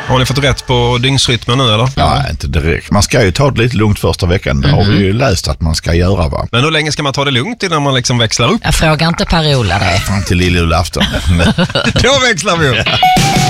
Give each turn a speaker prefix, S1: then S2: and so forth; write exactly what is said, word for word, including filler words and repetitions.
S1: Har ni fått rätt på dygnsrytmen nu eller?
S2: Ja, inte direkt. Man ska ju ta det lite lugnt första veckan. Det har mm. vi ju läst att man ska göra, va?
S1: Men hur länge ska man ta det lugnt innan man liksom växlar upp?
S3: Jag frågar inte Per-Ola det.
S2: Fram till lille julafton.
S1: Då växlar vi upp.